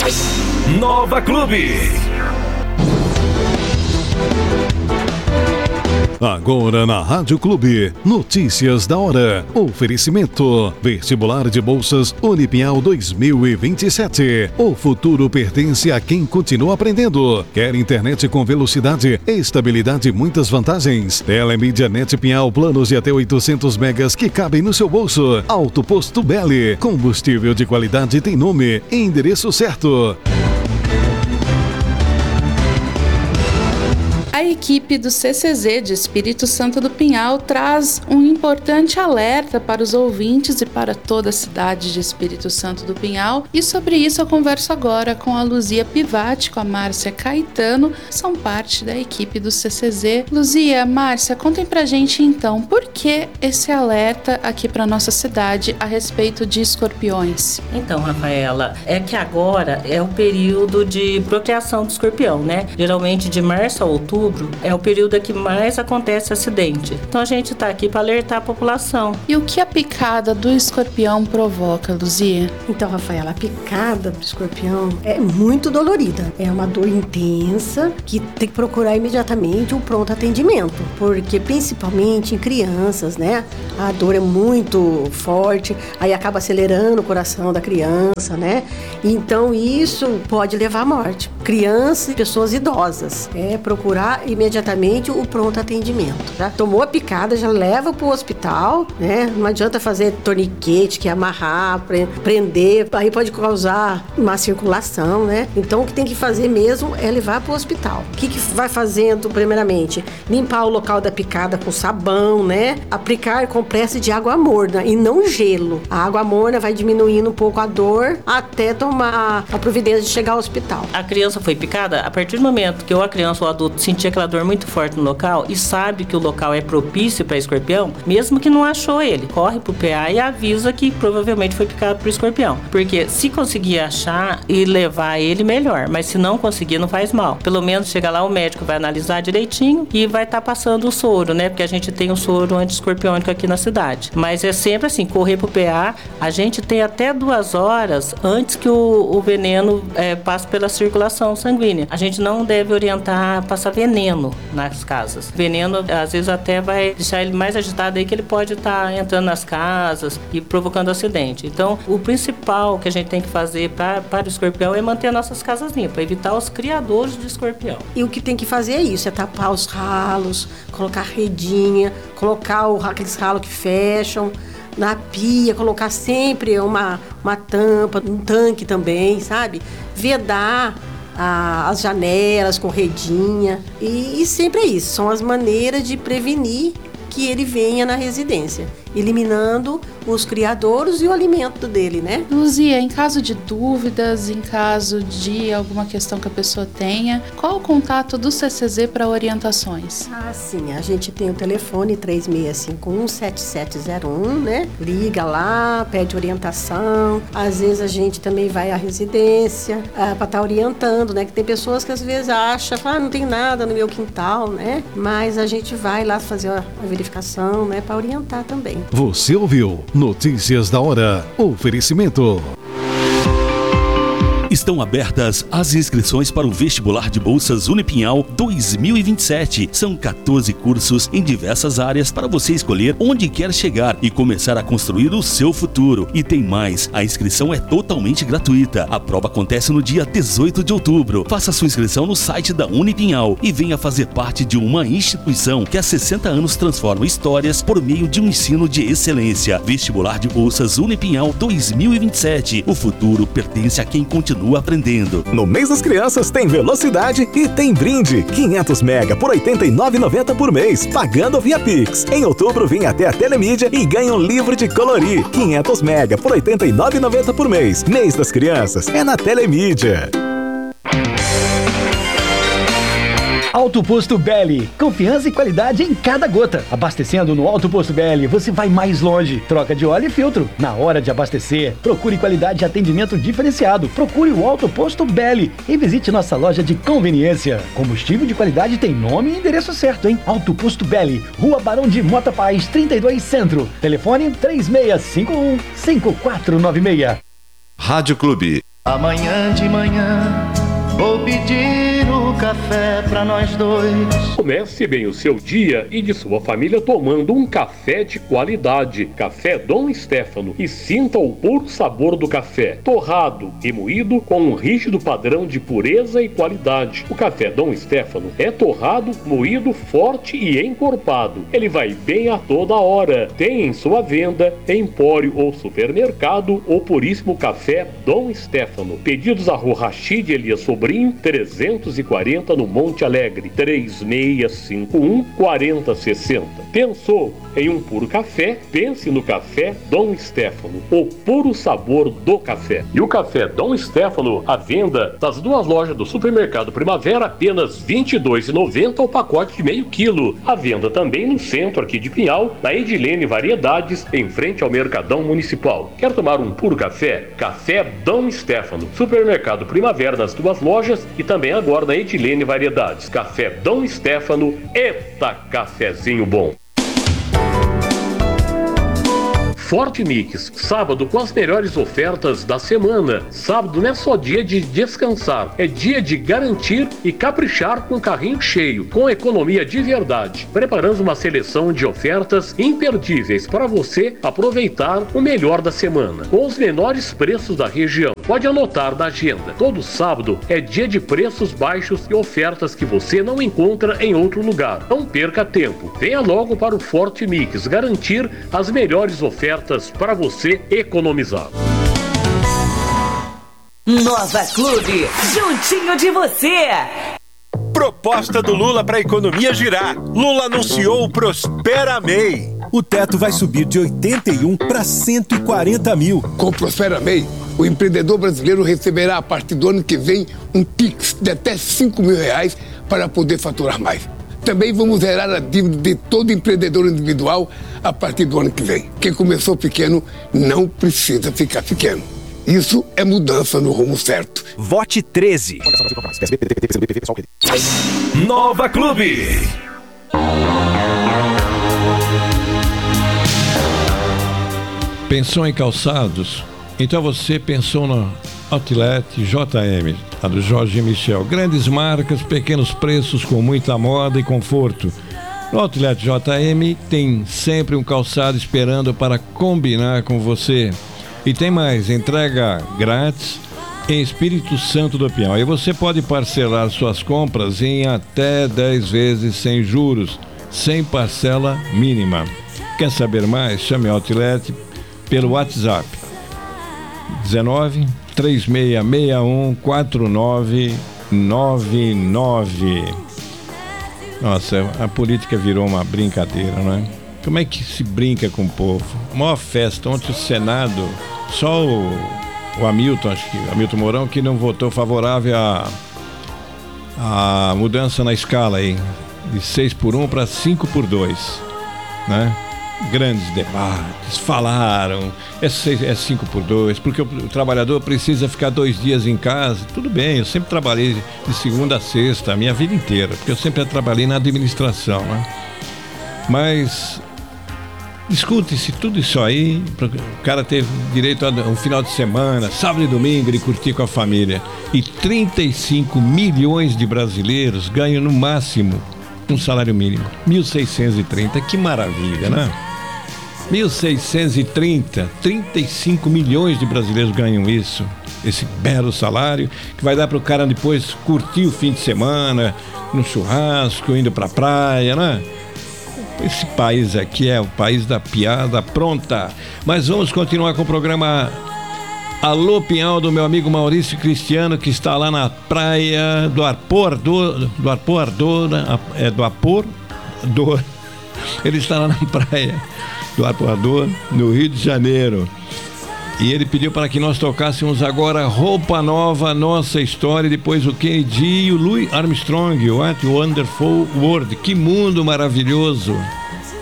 Nova Clube. Agora na Rádio Clube, notícias da hora. Oferecimento: Vestibular de Bolsas Unipinhal 2027. O futuro pertence a quem continua aprendendo. Quer internet com velocidade, estabilidade e muitas vantagens? Telemídia Net Pinhal, planos de até 800 megas que cabem no seu bolso. Alto Posto Belli, combustível de qualidade tem nome e endereço certo. A equipe do CCZ de Espírito Santo do Pinhal traz um importante alerta para os ouvintes e para toda a cidade de Espírito Santo do Pinhal. E sobre isso eu converso agora com a Luzia Pivati, com a Márcia Caetano, que são parte da equipe do CCZ. Luzia, Márcia, contem pra gente então, por que esse alerta aqui para nossa cidade a respeito de escorpiões? Então, Rafaela, é que agora é o período de procriação do escorpião, né? Geralmente de março a outubro é o período que mais acontece acidente. Então a gente está aqui para alertar a população. E o que a picada do escorpião provoca, Luzia? Então, Rafaela, a picada do escorpião é muito dolorida. É uma dor intensa que tem que procurar imediatamente um pronto atendimento. Porque principalmente em crianças, né? A dor é muito forte, aí acaba acelerando o coração da criança, né? Então isso pode levar à morte. Crianças e pessoas idosas. Procurar imediatamente o pronto atendimento, tá? Tomou a picada, já leva para o hospital, né? Não adianta fazer torniquete, que é amarrar, prender, aí pode causar má circulação, né? Então o que tem que fazer mesmo é levar para o hospital. O que vai fazendo primeiramente? Limpar o local da picada com sabão, né? Aplicar compressa de água morna e não gelo. A água morna vai diminuindo um pouco a dor até tomar a providência de chegar ao hospital. A criança foi picada, a partir do momento que ou a criança ou o adulto sentir aquela dor muito forte no local e sabe que o local é propício para escorpião, mesmo que não achou ele, corre pro PA e avisa que provavelmente foi picado por escorpião. Porque se conseguir achar e levar ele, melhor. Mas se não conseguir, não faz mal. Pelo menos chega lá, o médico vai analisar direitinho e vai estar passando o soro, né? Porque a gente tem um soro anti-escorpiônico aqui na cidade. Mas é sempre assim, correr pro PA, a gente tem até 2 horas antes que o veneno passe pela circulação sanguínea. A gente não deve orientar a passar veneno nas casas. Veneno, às vezes, até vai deixar ele mais agitado aí, que ele pode estar entrando nas casas e provocando acidente. Então, o principal que a gente tem que fazer para o escorpião é manter nossas casas limpas, evitar os criadores de escorpião. E o que tem que fazer é isso, é tapar os ralos, colocar redinha, colocar aqueles ralos que fecham, na pia, colocar sempre uma tampa, um tanque também, sabe? Vedar as janelas com redinha. E sempre é isso, são as maneiras de prevenir que ele venha na residência, eliminando os criadouros e o alimento dele, né? Luzia, em caso de dúvidas, em caso de alguma questão que a pessoa tenha, qual o contato do CCZ para orientações? Sim, a gente tem o telefone 3651-7701, né? Liga lá, pede orientação. Às vezes a gente também vai à residência para estar orientando, né? Que tem pessoas que às vezes acham, não tem nada no meu quintal, né? Mas a gente vai lá fazer a verificação, né? Para orientar também. Você ouviu Notícias da Hora. Oferecimento. Estão abertas as inscrições para o Vestibular de Bolsas Unipinhal 2027. São 14 cursos em diversas áreas para você escolher onde quer chegar e começar a construir o seu futuro. E tem mais, a inscrição é totalmente gratuita. A prova acontece no dia 18 de outubro. Faça sua inscrição no site da Unipinhal e venha fazer parte de uma instituição que há 60 anos transforma histórias por meio de um ensino de excelência. Vestibular de Bolsas Unipinhal 2027. O futuro pertence a quem continua aprendendo. No mês das crianças tem velocidade e tem brinde. 500 mega por R$ 89,90 por mês, pagando via Pix. Em outubro vem até a Telemídia e ganha um livro de colorir. 500 mega por R$ 89,90 por mês. Mês das crianças é na Telemídia. Alto Posto Belli, confiança e qualidade em cada gota. Abastecendo no Alto Posto Belli, você vai mais longe. Troca de óleo e filtro. Na hora de abastecer, procure qualidade e atendimento diferenciado. Procure o Alto Posto Belli e visite nossa loja de conveniência. Combustível de qualidade tem nome e endereço certo, hein? Alto Posto Belli, Rua Barão de Mota Paz, 32 Centro. Telefone 3651-5496. Rádio Clube. Amanhã de manhã vou pedir o café pra nós dois. Comece bem o seu dia e de sua família tomando um café de qualidade. Café Dom Stefano, e sinta o puro sabor do café. Torrado e moído com um rígido padrão de pureza e qualidade. O café Dom Stefano é torrado, moído, forte e encorpado. Ele vai bem a toda hora. Tem em sua venda, empório ou supermercado, o puríssimo café Dom Stefano. Pedidos a Rua Rachid Elias Sobrinho, 340 no Monte Alegre, 3651-4060. Pensou em um puro café? Pense no café Dom Stefano, o puro sabor do café. E o café Dom Stefano, à venda nas duas lojas do Supermercado Primavera, apenas R$ 22,90 o pacote de meio quilo. À venda também no centro aqui de Pinhal, na Edilene Variedades, em frente ao Mercadão Municipal. Quer tomar um puro café? Café Dom Stefano, Supermercado Primavera nas duas lojas e também agora na Edilene Variedades. Café Dom Stefano, eita cafezinho bom! Forte Mix, sábado com as melhores ofertas da semana. Sábado não é só dia de descansar, é dia de garantir e caprichar com carrinho cheio, com economia de verdade. Preparamos uma seleção de ofertas imperdíveis para você aproveitar o melhor da semana, com os menores preços da região. Pode anotar na agenda. Todo sábado é dia de preços baixos e ofertas que você não encontra em outro lugar. Não perca tempo. Venha logo para o Forte Mix garantir as melhores ofertas para você economizar. Nova Clube, juntinho de você. Proposta do Lula para a economia girar. Lula anunciou o Prospera MEI. O teto vai subir de 81 para 140 mil. Com o Prospera MEI, o empreendedor brasileiro receberá a partir do ano que vem um Pix de até R$5 mil para poder faturar mais. Também vamos zerar a dívida de todo empreendedor individual a partir do ano que vem. Quem começou pequeno não precisa ficar pequeno. Isso é mudança no rumo certo. Vote 13. Nova Clube. Pensou em calçados? Então você pensou no Outlet JM, a do Jorge Michel. Grandes marcas, pequenos preços com muita moda e conforto. No Outlet JM tem sempre um calçado esperando para combinar com você. E tem mais, entrega grátis em Espírito Santo do Pinhal. E você pode parcelar suas compras em até 10 vezes sem juros, sem parcela mínima. Quer saber mais? Chame o Outlet pelo WhatsApp 19-3661-4999. Nossa, a política virou uma brincadeira, não é? Como é que se brinca com o povo? A maior festa, ontem o Senado, só o Hamilton, acho que Hamilton Mourão, que não votou favorável à mudança na escala aí, de 6x1 para 5x2, né? Grandes debates, falaram, é 5x2, porque o trabalhador precisa ficar 2 dias em casa. Tudo bem, eu sempre trabalhei de segunda a sexta, a minha vida inteira, porque eu sempre trabalhei na administração, né? Mas discute-se tudo isso aí, o cara teve direito a um final de semana, sábado e domingo, de curtir com a família. E 35 milhões de brasileiros ganham no máximo um salário mínimo, 1.630, que maravilha, né? 1.630, 35 milhões de brasileiros ganham isso, esse belo salário, que vai dar para o cara depois curtir o fim de semana, no churrasco, indo para a praia, né? Esse país aqui é o país da piada pronta. Mas vamos continuar com o programa Alô Pinhal, do meu amigo Maurício Cristiano, que está lá na praia do Arpoador. Ele está lá na praia do Arpoador, no Rio de Janeiro. E ele pediu para que nós tocássemos agora Roupa Nova, Nossa História, depois o Kennedy e o Louis Armstrong, What Wonderful World, que mundo maravilhoso.